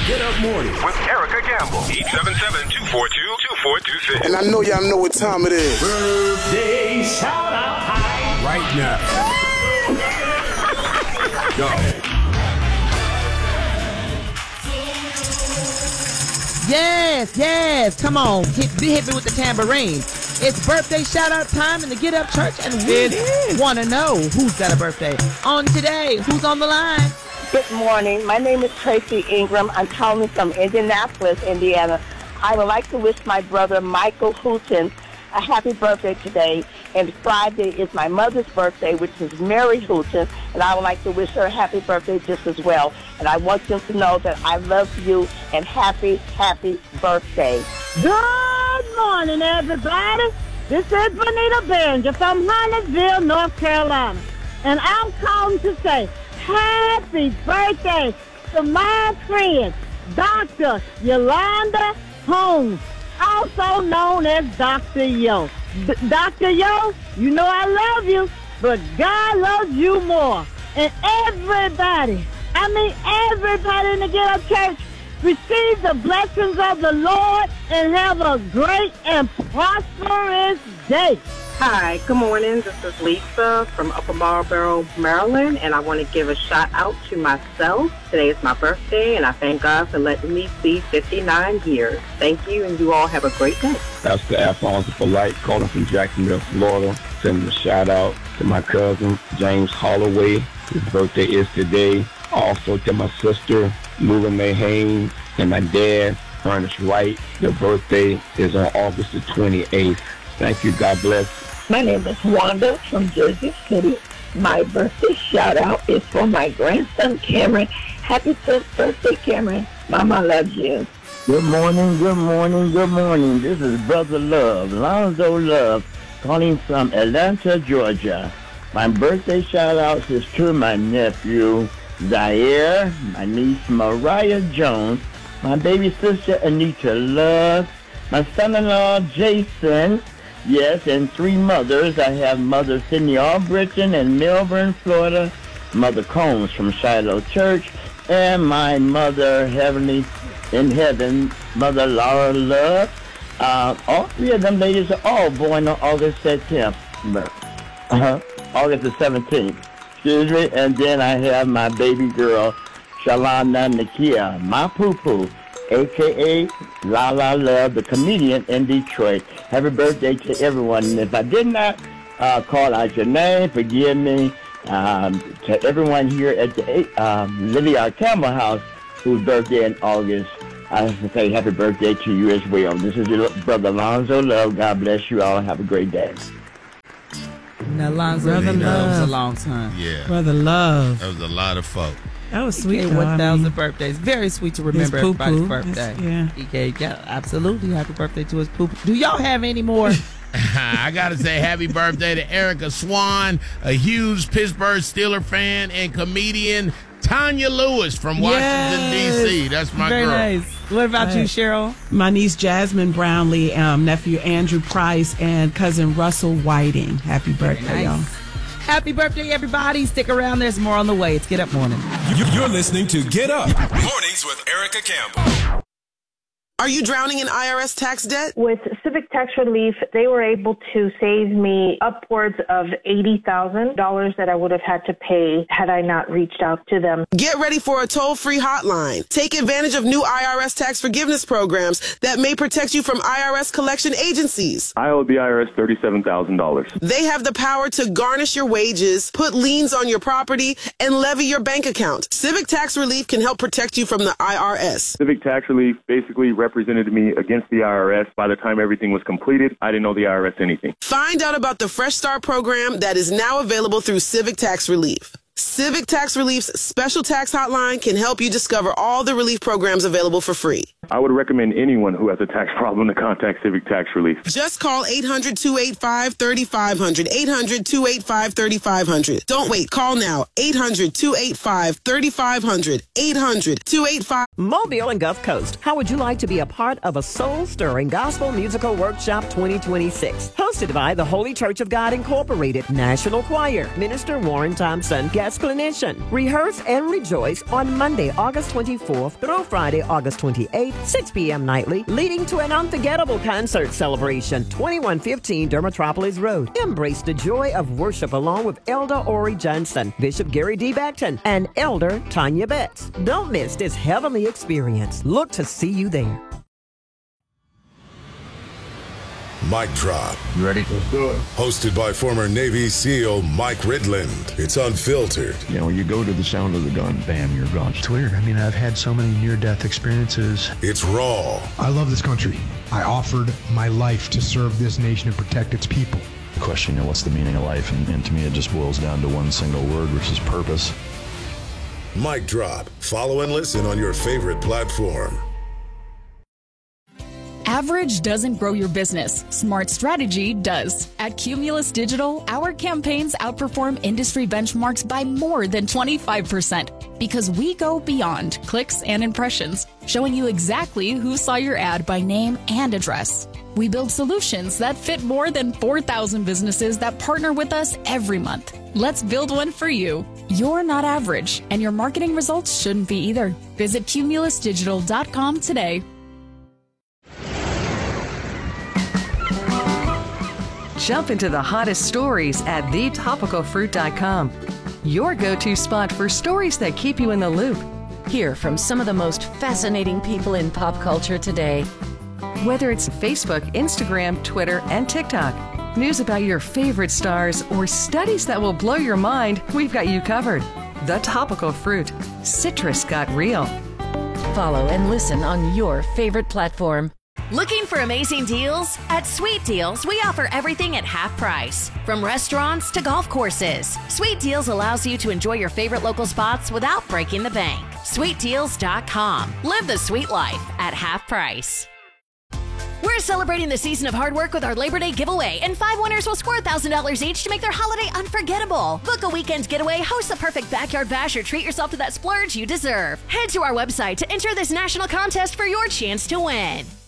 Get Up Mornings with Erica Gamble. 877-242-2426. And I know y'all know what time it is. Birthday shout out time right now. Go. Yes. Come on. Hit me with the tambourine. It's birthday shout-out time in the Get Up Church, and we want to know who's got a birthday on today. Who's on the line? Good morning. My name is Tracy Ingram. I'm calling from Indianapolis, Indiana. I would like to wish my brother Michael Houghton a happy birthday today. And Friday is my mother's birthday, which is Mary Houghton, and I would like to wish her a happy birthday just as well. And I want them to know that I love you and happy birthday. Good morning, everybody. This is Bonita Berenger from Huntersville, North Carolina. And I'm calling to say happy birthday to my friend, Dr. Yolanda Holmes, also known as Dr. Yo. Dr. Yo, you know I love you, but God loves you more. And everybody in the Get Up Church, receive the blessings of the Lord and have a great and prosperous day. Hi, good morning. This is Lisa from Upper Marlboro, Maryland, and I want to give a shout out to myself. Today is my birthday, and I thank God for letting me see 59 years. Thank you, and you all have a great day. Pastor Alphonse Polite, calling from Jacksonville, Florida, sending a shout out to my cousin, James Holloway. His birthday is today. Also to my sister, Lula Mae Haynes, and my dad, Ernest Wright. Their birthday is on August the 28th. Thank you. God bless. My name is Wanda from Jersey City. My birthday shout out is for my grandson, Cameron. Happy 5th birthday, Cameron. Mama loves you. Good morning. This is Brother Love, Lonzo Love, calling from Atlanta, Georgia. My birthday shout out is to my nephew, Zaire, my niece, Mariah Jones, my baby sister, Anita Love, my son-in-law, Jason. Yes, and 3 mothers. I have Mother Sydney Albritton in Melbourne, Florida, Mother Combs from Shiloh Church, and my mother, Heavenly in Heaven, Mother Laura Love. All 3 of them ladies are all born on August 17th. August the 17th. Excuse me. And then I have my baby girl, Shalana Nakia, my poo-poo, a.k.a. Lala Love, the comedian in Detroit. Happy birthday to everyone. And if I did not call out your name, forgive me. To everyone here at the Lily R. Campbell House, whose birthday in August, I have to say happy birthday to you as well. This is your brother Lonzo Love. God bless you all. Have a great day. Now, Lonzo, that was a long time. Yeah. Brother Love. That was a lot of folk. That was sweet. 1,000 birthdays. Very sweet to remember everybody's birthday. Yeah. Yeah, absolutely. Happy birthday to his poo. Do y'all have any more? I got to say happy birthday to Erica Swan, a huge Pittsburgh Steelers fan, and comedian Tanya Lewis from Washington, D.C. That's my Very girl. Nice. What about you, Cheryl? My niece Jasmine Brownlee, nephew Andrew Price, and cousin Russell Whiting. Happy birthday, y'all. Happy birthday, everybody. Stick around. There's more on the way. It's Get Up Morning. You're listening to Get Up Mornings with Erica Campbell. Are you drowning in IRS tax debt? With Civic Tax Relief, they were able to save me upwards of $80,000 that I would have had to pay had I not reached out to them. Get ready for a toll-free hotline. Take advantage of new IRS tax forgiveness programs that may protect you from IRS collection agencies. I owe the IRS $37,000. They have the power to garnish your wages, put liens on your property, and levy your bank account. Civic Tax Relief can help protect you from the IRS. Civic Tax Relief basically represented me against the IRS. By the time everything was completed, I didn't owe the IRS anything. Find out about the Fresh Start program that is now available through Civic Tax Relief. Civic Tax Relief's special tax hotline can help you discover all the relief programs available for free. I would recommend anyone who has a tax problem to contact Civic Tax Relief. Just call 800-285-3500. 800-285-3500. Don't wait. Call now. 800-285-3500. 800-285. Mobile and Gulf Coast. How would you like to be a part of a soul-stirring gospel musical workshop 2026? Hosted by the Holy Church of God Incorporated, National Choir, Minister Warren Thompson, guest clinician. Rehearse and rejoice on Monday, August 24th through Friday, August 28th, 6 p.m. nightly, leading to an unforgettable concert celebration, 2115 Dermatropolis Road. Embrace the joy of worship along with Elder Ori Johnson, Bishop Gary D. Beckton, and Elder Tanya Betts. Don't miss this heavenly experience. Look to see you there. Mic Drop. You ready? Let's do it. Hosted by former Navy SEAL Mike Ridland. It's unfiltered. You know, you go to the sound of the gun, bam, you're gone. It's weird. I mean, I've had so many near-death experiences. It's raw. I love this country. I offered my life to serve this nation and protect its people. The question, you know, what's the meaning of life? And to me, it just boils down to one single word, which is purpose. Mic Drop. Follow and listen on your favorite platform. Average doesn't grow your business. Smart strategy does. At Cumulus Digital, our campaigns outperform industry benchmarks by more than 25% because we go beyond clicks and impressions, showing you exactly who saw your ad by name and address. We build solutions that fit more than 4,000 businesses that partner with us every month. Let's build one for you. You're not average, and your marketing results shouldn't be either. Visit cumulusdigital.com today. Jump into the hottest stories at thetopicalfruit.com. Your go-to spot for stories that keep you in the loop. Hear from some of the most fascinating people in pop culture today. Whether it's Facebook, Instagram, Twitter, and TikTok, news about your favorite stars, or studies that will blow your mind, we've got you covered. The Topical Fruit. Citrus got real. Follow and listen on your favorite platform. Looking for amazing deals? At Sweet Deals, we offer everything at half price. From restaurants to golf courses, Sweet Deals allows you to enjoy your favorite local spots without breaking the bank. SweetDeals.com. Live the sweet life at half price. We're celebrating the season of hard work with our Labor Day giveaway, and 5 winners will score $1,000 each to make their holiday unforgettable. Book a weekend getaway, host the perfect backyard bash, or treat yourself to that splurge you deserve. Head to our website to enter this national contest for your chance to win.